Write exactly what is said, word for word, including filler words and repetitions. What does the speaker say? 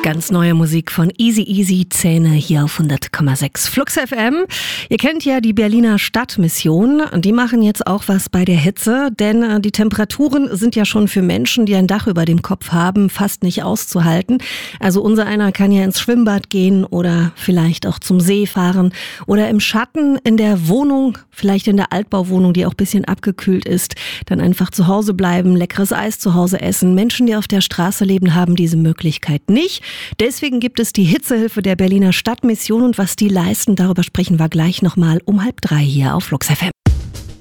Ganz neue Musik von Easy Easy Zähne hier auf hundert Komma sechs Flux F M. Ihr kennt ja die Berliner Stadtmission. Die machen jetzt auch was bei der Hitze, denn die Temperaturen sind ja schon für Menschen, die ein Dach über dem Kopf haben, fast nicht auszuhalten. Also unser einer kann ja ins Schwimmbad gehen oder vielleicht auch zum See fahren oder im Schatten in der Wohnung, vielleicht in der Altbauwohnung, die auch ein bisschen abgekühlt ist, dann einfach zu Hause bleiben, leckeres Eis zu Hause essen. Menschen, die auf der Straße leben, haben diese Möglichkeit nicht. Deswegen gibt es die Hitzehilfe der Berliner Stadtmission und was die leisten, darüber sprechen wir gleich nochmal um halb drei hier auf Flux F M.